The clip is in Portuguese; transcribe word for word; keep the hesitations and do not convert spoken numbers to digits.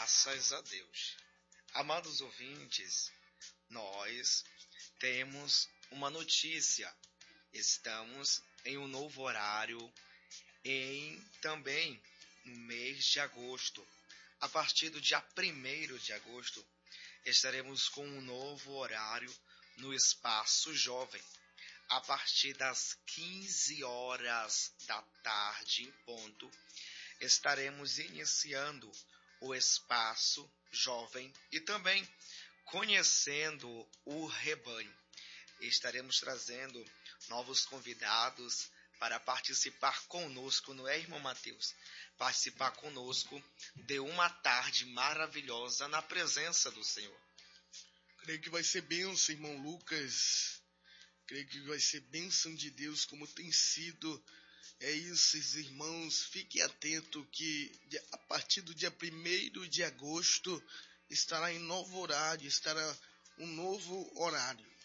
Graças a Deus. Amados ouvintes, nós temos uma notícia. Estamos em um novo horário, em também no mês de agosto. A partir do dia primeiro de agosto, estaremos com um novo horário no Espaço Jovem. A partir das quinze horas da tarde em ponto, estaremos iniciando o Espaço Jovem e também conhecendo o rebanho. Estaremos trazendo novos convidados para participar conosco, não é, irmão Mateus? Participar conosco de uma tarde maravilhosa na presença do Senhor. Creio que vai ser bênção, irmão Lucas. Creio que vai ser bênção de Deus, como tem sido. É isso, irmãos. Fiquem atentos que a partir do dia primeiro de agosto estará em novo horário, estará um novo horário.